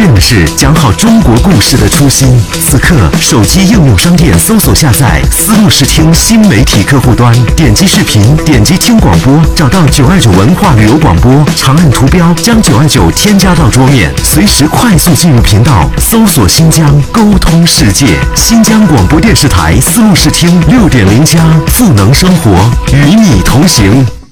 变的是讲好中国故事的初心。此刻，手机应用商店搜索下载丝路视听新媒体客户端，点击视频，点击听广播，找到929文化旅游广播，长按图标将929添加到桌面，随时快速进入频道，搜索新疆，沟通世界。新疆广播电视台丝路视听6.0+，赋能生活，与你同行。